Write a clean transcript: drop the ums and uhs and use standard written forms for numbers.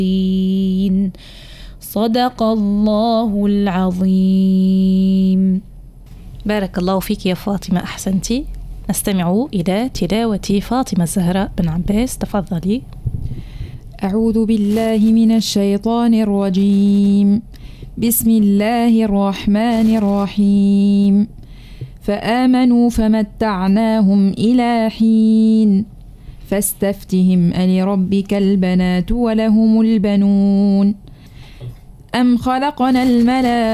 صدق الله العظيم. بارك الله فيك يا فاطمة، أحسنتي. نستمع إلى تلاوة فاطمة الزهراء بن عباس، تفضلي. أعوذ بالله من الشيطان الرجيم. بسم الله الرحمن الرحيم. فآمنوا فمتعناهم إلى حين فاستفتهم ألربك البنات ولهم البنون أم خلقنا الملائكة